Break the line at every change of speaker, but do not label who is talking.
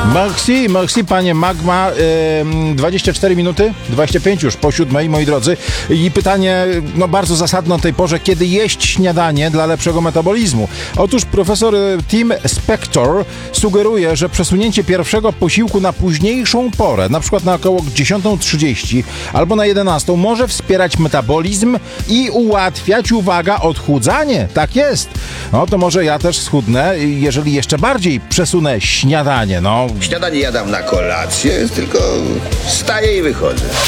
Merci, panie Magma. 24 minuty, 25 już po 7, moi drodzy. I pytanie, bardzo zasadne o tej porze, kiedy jeść śniadanie dla lepszego metabolizmu? Otóż profesor Tim Spector sugeruje, że przesunięcie pierwszego posiłku na późniejszą porę, na przykład na około 10:30 albo na 11, może wspierać metabolizm i ułatwiać, uwaga, odchudzanie. Tak jest. To może ja też schudnę, jeżeli jeszcze bardziej przesunę śniadanie,
Śniadanie jadam na kolację, tylko wstaję i wychodzę.